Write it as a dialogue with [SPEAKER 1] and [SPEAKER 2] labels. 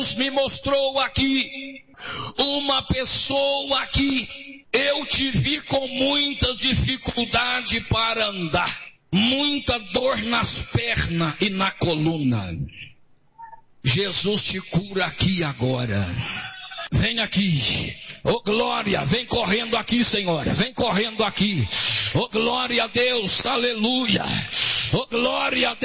[SPEAKER 1] Deus me mostrou aqui uma pessoa aqui. Eu te vi com muita dificuldade para andar, muita dor nas pernas e na coluna. Jesus te cura aqui agora. Vem aqui. Oh glória, vem correndo aqui, Senhora. Vem correndo aqui. Oh glória a Deus, aleluia. Oh glória a Deus.